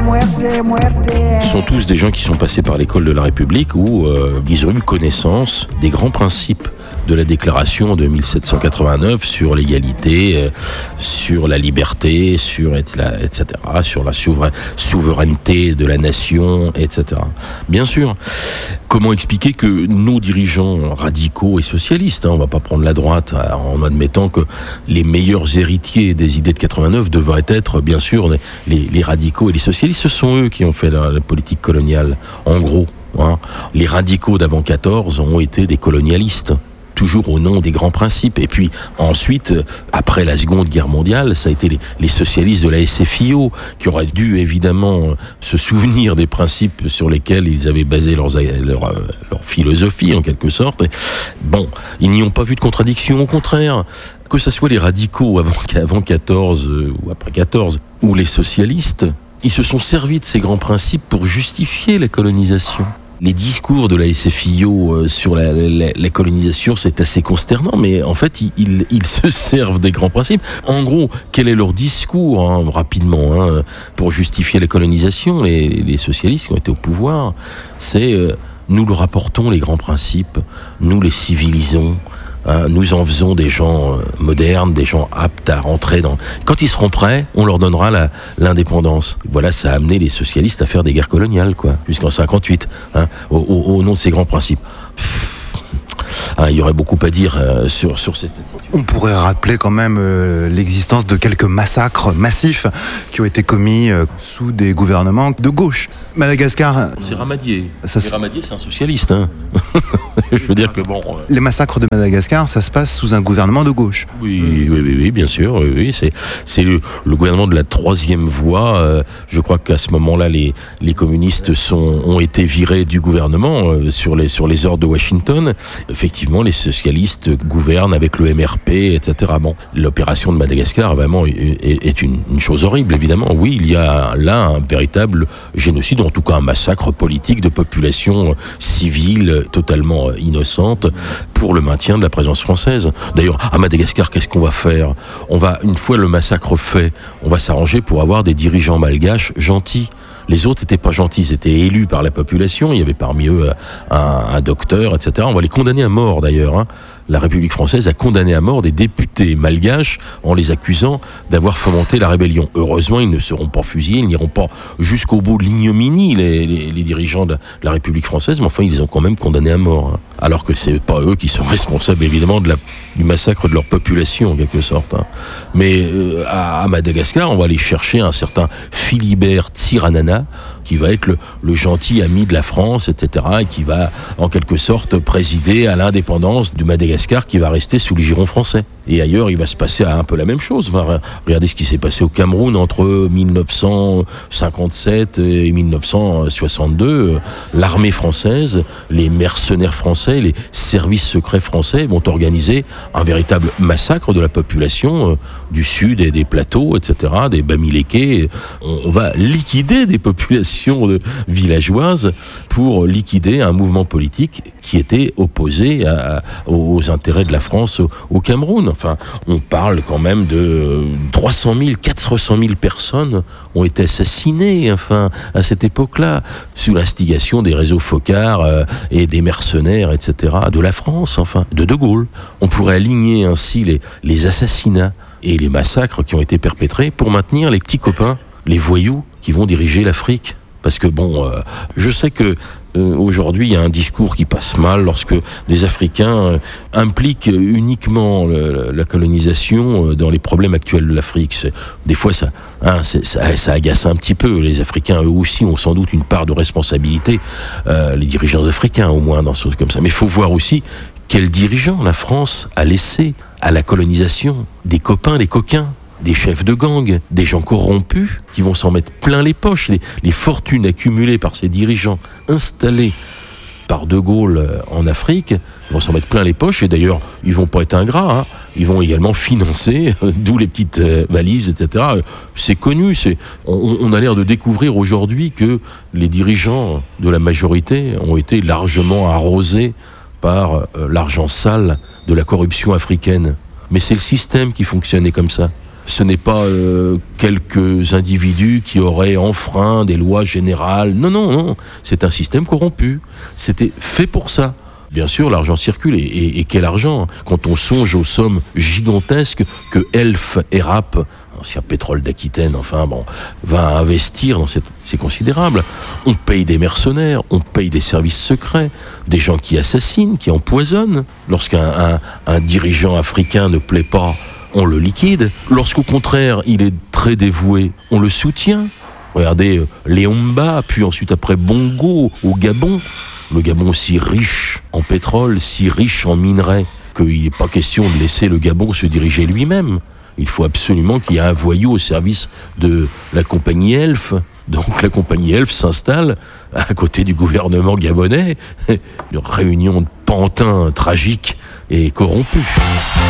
Ce sont tous des gens qui sont passés par l'école de la République où ils ont eu connaissance des grands principes de la déclaration de 1789 sur l'égalité, sur la liberté, sur etc., sur la souveraineté de la nation, etc. Bien sûr, comment expliquer que nos dirigeants radicaux et socialistes, on va pas prendre la droite en admettant que les meilleurs héritiers des idées de 89 devraient être bien sûr les radicaux et les socialistes, ce sont eux qui ont fait la politique coloniale, en gros. Les radicaux d'avant 14 ont été des colonialistes, toujours au nom des grands principes. Et puis ensuite, après la Seconde Guerre mondiale, ça a été les socialistes de la SFIO qui auraient dû évidemment se souvenir des principes sur lesquels ils avaient basé leur philosophie en quelque sorte. Et bon, ils n'y ont pas vu de contradiction, au contraire. Que ce soit les radicaux avant 14 ou après 14, ou les socialistes, ils se sont servis de ces grands principes pour justifier la colonisation. Les discours de la SFIO sur la colonisation, c'est assez consternant, mais en fait, ils se servent des grands principes. En gros, quel est leur discours, rapidement, pour justifier la colonisation, les socialistes qui ont été au pouvoir, c'est nous leur apportons les grands principes, nous les civilisons, nous en faisons des gens modernes, des gens aptes à rentrer dans... Quand ils seront prêts, on leur donnera l'indépendance. Voilà, ça a amené les socialistes à faire des guerres coloniales, jusqu'en 58, au nom de ces grands principes. Il y aurait beaucoup à dire sur cette attitude. On pourrait rappeler quand même l'existence de quelques massacres massifs qui ont été commis sous des gouvernements de gauche. Madagascar... C'est Ramadier. Ramadier, c'est un socialiste. Je veux dire que bon... Les massacres de Madagascar, ça se passe sous un gouvernement de gauche. Oui, bien sûr. Oui, c'est le gouvernement de la troisième voie. Je crois qu'à ce moment-là, les communistes ont été virés du gouvernement sur les ordres de Washington. Effectivement, les socialistes gouvernent avec le MRP, etc. Bon, l'opération de Madagascar, vraiment, est une chose horrible, évidemment. Oui, il y a là un véritable génocide, en tout cas un massacre politique de populations civiles totalement innocentes pour le maintien de la présence française. D'ailleurs, à Madagascar, qu'est-ce qu'on va faire ? Une fois le massacre fait, on va s'arranger pour avoir des dirigeants malgaches gentils. Les autres n'étaient pas gentils, ils étaient élus par la population, il y avait parmi eux un docteur, etc. On va les condamner à mort d'ailleurs. La République française a condamné à mort des députés malgaches en les accusant d'avoir fomenté la rébellion. Heureusement, ils ne seront pas fusillés, ils n'iront pas jusqu'au bout de l'ignominie, les dirigeants de la République française, mais enfin, ils les ont quand même condamnés à mort. Alors que c'est pas eux qui sont responsables, évidemment, du massacre de leur population, en quelque sorte. Mais à Madagascar, on va aller chercher un certain Philibert Tsiranana, qui va être le gentil ami de la France, etc., et qui va, en quelque sorte, présider à l'indépendance du Madagascar, qui va rester sous le giron français. Et ailleurs, il va se passer un peu la même chose. Regardez ce qui s'est passé au Cameroun entre 1957 et 1962. L'armée française, les mercenaires français, les services secrets français vont organiser un véritable massacre de la population du sud et des plateaux, etc., des Bamileke. On va liquider des populations villageoises pour liquider un mouvement politique qui était opposé aux intérêts de la France au Cameroun. Enfin, on parle quand même de 300 000, 400 000 personnes ont été assassinées, à cette époque-là, sous l'instigation des réseaux Foccart et des mercenaires, etc., de la France, de Gaulle. On pourrait aligner ainsi les assassinats et les massacres qui ont été perpétrés pour maintenir les petits copains, les voyous qui vont diriger l'Afrique. Parce que je sais que aujourd'hui, il y a un discours qui passe mal lorsque des Africains impliquent uniquement la colonisation dans les problèmes actuels de l'Afrique. Des fois, ça agace un petit peu. Les Africains, eux aussi, ont sans doute une part de responsabilité. Les dirigeants africains, au moins, dans ce truc comme ça. Mais il faut voir aussi quels dirigeants la France a laissé à la colonisation. Des copains, des coquins, des chefs de gang, des gens corrompus qui vont s'en mettre plein les poches. Les fortunes accumulées par ces dirigeants installés par De Gaulle en Afrique vont s'en mettre plein les poches. Et d'ailleurs, ils vont pas être ingrats. Ils vont également financer, d'où les petites valises, etc. C'est connu. On a l'air de découvrir aujourd'hui que les dirigeants de la majorité ont été largement arrosés par l'argent sale de la corruption africaine. Mais c'est le système qui fonctionnait comme ça. Ce n'est pas quelques individus qui auraient enfreint des lois générales. Non, non, non. C'est un système corrompu. C'était fait pour ça. Bien sûr, l'argent circule. Et quel argent? Quand on songe aux sommes gigantesques que Elf et Rapp, ancien pétrole d'Aquitaine, va investir dans c'est considérable. On paye des mercenaires, on paye des services secrets, des gens qui assassinent, qui empoisonnent. Lorsqu'un dirigeant africain ne plaît pas, on le liquide. Lorsqu'au contraire, il est très dévoué, on le soutient. Regardez Léomba, puis ensuite après Bongo au Gabon. Le Gabon si riche en pétrole, si riche en minerais, qu'il n'est pas question de laisser le Gabon se diriger lui-même. Il faut absolument qu'il y ait un voyou au service de la compagnie Elf. Donc la compagnie Elf s'installe à côté du gouvernement gabonais. Une réunion de pantins tragiques et corrompus.